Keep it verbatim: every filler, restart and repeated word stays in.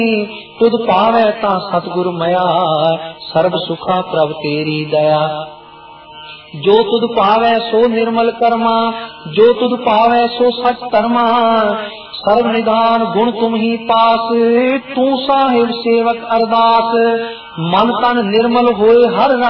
तुद पावै ता सतगुर मया, सर्ब सुखा प्रभ तेरी दया। जो तुद पावै सो निर्मल कर्मा, जो तुद पावै सो सच धर्मा। सर्व निदान गुण तुम ही पास, तू साहिब सेवक अरदास। मन तन निर्मल होए हर